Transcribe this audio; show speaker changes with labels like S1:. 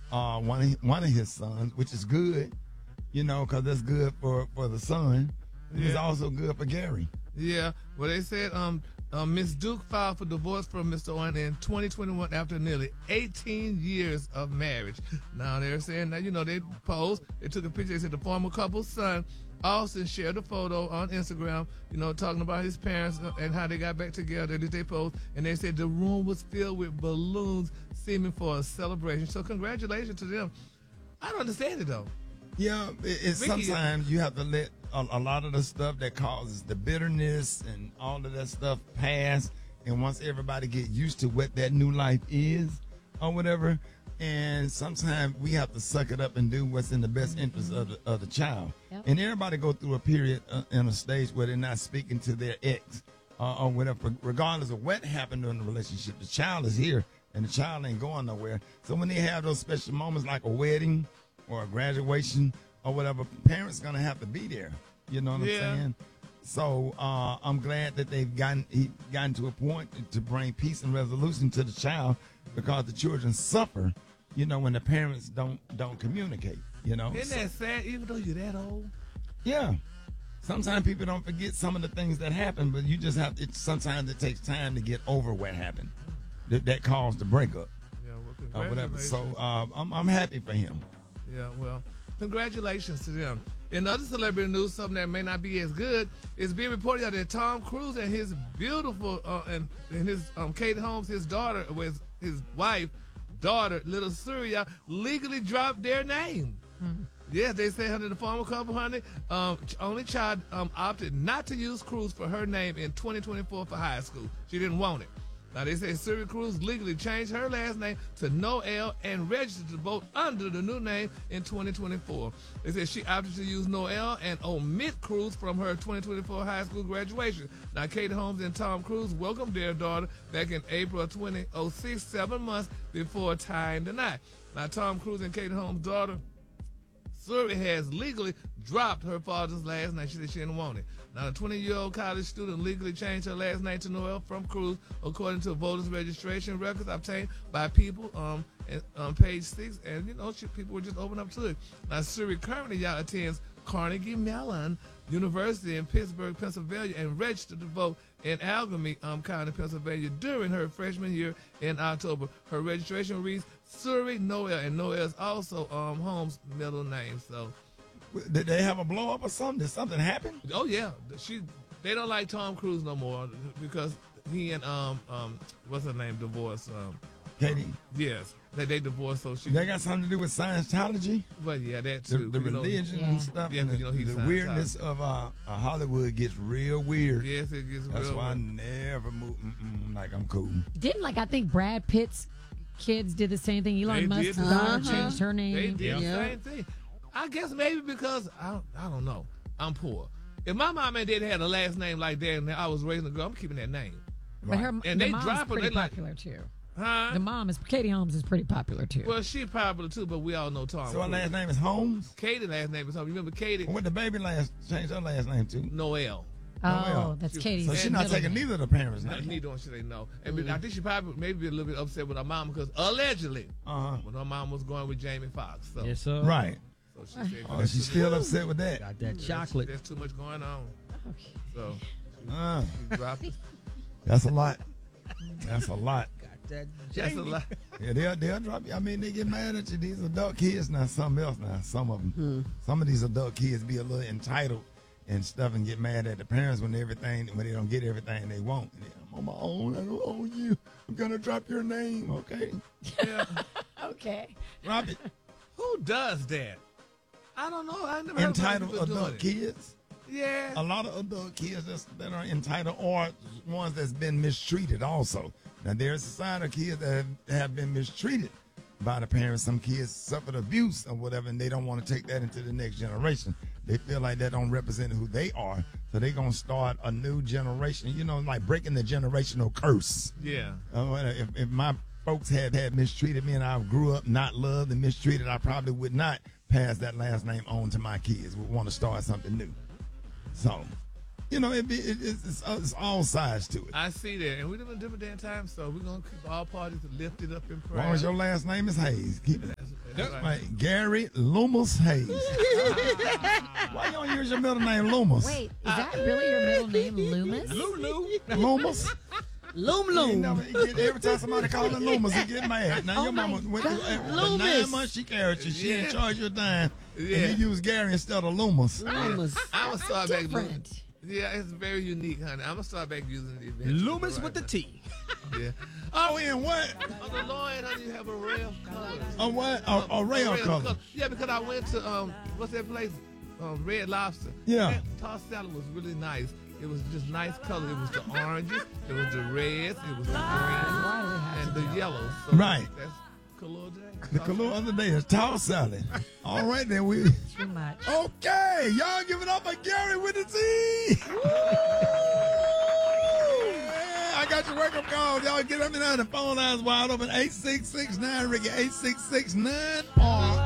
S1: one of his sons, which is good, because that's good for the son. It's also good for Gary.
S2: Yeah, well, they said Miss Duke filed for divorce from Mr. Owen in 2021 after nearly 18 years of marriage. Now, they're saying that, they posed, they took a picture, they said the former couple's son, Austin, shared a photo on Instagram, talking about his parents and how they got back together. They posed, and they said the room was filled with balloons, seeming for a celebration. So congratulations to them. I don't understand it, though.
S1: Yeah, sometimes you have to let a lot of the stuff that causes the bitterness and all of that stuff pass. And once everybody get used to what that new life is or whatever, and sometimes we have to suck it up and do what's in the best interest of the child. Yep. And everybody go through a period in a stage where they're not speaking to their ex or whatever, regardless of what happened during the relationship. The child is here and the child ain't going nowhere. So when they have those special moments like a wedding or a graduation or whatever, parents gonna have to be there. You know what I'm saying? So I'm glad that they've gotten to a point to bring peace and resolution to the child, because the children suffer, when the parents don't communicate.
S2: Isn't that sad? Even though you're that old.
S1: Yeah. Sometimes people don't forget some of the things that happen, but you just have to. Sometimes it takes time to get over what happened that caused the breakup.
S2: Yeah, well,
S1: or whatever. So I'm happy for him.
S2: Yeah, well, congratulations to them. In other celebrity news, something that may not be as good is being reported that Tom Cruise and his beautiful and his Kate Holmes, his daughter, with his wife, daughter, little Surya, legally dropped their name. Mm-hmm. Yes, they say under the former couple, only child opted not to use Cruise for her name in 2024 for high school. She didn't want it. Now, they say Surya Cruz legally changed her last name to Noel and registered to vote under the new name in 2024. They said she opted to use Noel and omit Cruz from her 2024 high school graduation. Now, Kate Holmes and Tom Cruise welcomed their daughter back in April of 2006, 7 months before tying the knot. Now, Tom Cruise and Kate Holmes' daughter, Surya, has legally dropped her father's last name. She said she didn't want it. Now, the 20-year-old college student legally changed her last name to Noel from Cruz, according to voters' registration records obtained by people on page 6. And, people were just open up to it. Now, Surya currently attends Carnegie Mellon University in Pittsburgh, Pennsylvania, and registered to vote in Allegheny County, Pennsylvania during her freshman year in October. Her registration reads Surya Noel, and Noel is also Holmes' middle name. So,
S1: did they have a blow up or something? Did something happen?
S2: Oh yeah, they don't like Tom Cruise no more because he and what's her name divorced.
S1: Katie.
S2: Yes, they divorced. So
S1: they got something to do with Scientology.
S2: Well, yeah, that too.
S1: The religion and stuff.
S2: Yeah,
S1: and the weirdness of Hollywood gets real weird.
S2: Yes, it gets.
S1: That's
S2: real
S1: why
S2: weird.
S1: I never move. Like I'm cool.
S3: Didn't I think Brad Pitt's kids did the same thing. Elon Musk's daughter changed her name.
S2: They did the same thing. I guess maybe because I don't know. I'm poor. If my mom and dad had a last name like that and I was raising a girl, I'm keeping that name.
S3: But
S2: they
S3: mom's
S2: drop her.
S3: Pretty
S2: They
S3: popular too.
S2: Huh?
S3: The mom is Katie Holmes is pretty popular too.
S2: Well, she's popular too, but we all know Tom.
S1: So her last name is Holmes.
S2: Katie's last name is Holmes. Remember Katie?
S1: What the baby changed her last name to?
S2: Noel.
S3: Oh, that's Katie's.
S1: So she's not taking neither of the parents' name.
S2: Neither one should they know. And I think she probably maybe be a little bit upset with her mom because allegedly, when her mom was going with Jamie Foxx. So.
S4: Yes, sir.
S1: Right.
S2: So she said,
S1: she's still upset with that.
S4: Got that chocolate.
S2: There's too much going on.
S3: Okay.
S2: So she dropped it.
S1: That's a lot. That's a lot.
S2: That's a lot.
S1: Yeah, they'll drop you. I mean, they get mad at you. These adult kids now, something else now. Some of them. Some of these adult kids be a little entitled and stuff and get mad at the parents when they don't get everything they want. I'm on my own. I don't own you. I'm gonna drop your name. Okay.
S2: Yeah.
S3: Okay.
S1: Drop it.
S2: Who does that? I don't know. I never heard
S1: Entitled
S2: of
S1: adult kids.
S2: Yeah.
S1: A lot of adult kids that are entitled or ones that's been mistreated also. Now, there's a side of kids that have been mistreated by the parents. Some kids suffered abuse or whatever, and they don't want to take that into the next generation. They feel like that don't represent who they are, so they're going to start a new generation, like breaking the generational curse.
S2: Yeah.
S1: If my folks had mistreated me and I grew up not loved and mistreated, I probably would not pass that last name on to my kids. Would want to start something new. So, it's all sides to it.
S2: I see that. And we live in a different day and time, so we're going to keep all parties lifted up in prayer.
S1: As long as your last name is Hayes, keep it. That's right. Gary Loomis Hayes. Why you don't use your middle name Loomis?
S3: Wait, is that really your middle name, Loomis?
S1: Loomis?
S4: Loom.
S1: Every time somebody call her Loomis, he get mad. Now your mama went through 9 months she carried you. She didn't charge you a dime.
S2: Yeah.
S1: And you use Gary instead of Loomis.
S4: Loomis.
S2: I'm gonna start back.
S3: Different.
S2: Yeah, it's very unique, honey. I'm gonna start back using the event.
S4: Loomis with the T.
S2: Yeah.
S1: Oh, and what?
S2: On the low end, honey, you have a rail color.
S1: A what? A rail color.
S2: Yeah, because I went to what's that place? Red Lobster.
S1: Yeah.
S2: That tossed salad was really nice. It was just nice color. It was the oranges, it was the reds, it was the greens, and the yellows. So
S1: Right.
S2: That's Khalil J.
S1: The Khalil other day is toss salad. All right, then we.
S3: Too much.
S1: Okay, y'all give it up for Gary with the T. I got your wake up call. Y'all get up and down. The phone lines wide open. 866-9 Ricky 866-9